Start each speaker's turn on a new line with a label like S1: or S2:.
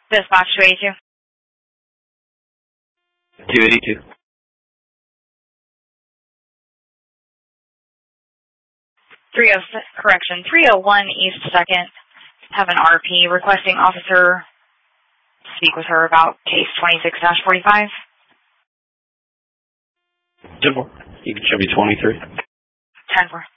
S1: Dispatch 282.
S2: 282.
S1: Correction, 301 East 2nd. Have an RP requesting officer speak with her about case 26-45.
S2: 10-4. You can show me 23.
S1: 10-4.